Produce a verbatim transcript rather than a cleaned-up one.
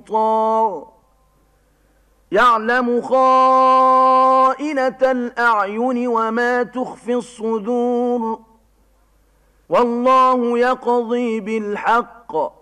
مطاع يعلم خائنة الأعين وما تخفي الصدور والله يقضي بالحق